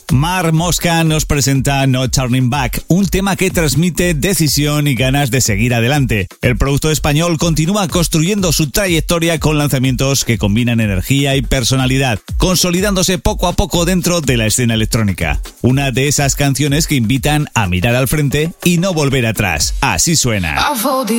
Marc Mosca nos presenta No Turning Back, un tema que transmite decisión y ganas de seguir adelante. El producto español continúa construyendo su trayectoria con lanzamientos que combinan energía y personalidad, consolidándose poco a poco dentro de la escena electrónica. Una de esas canciones que invitan a mirar al frente y no volver atrás. Así suena.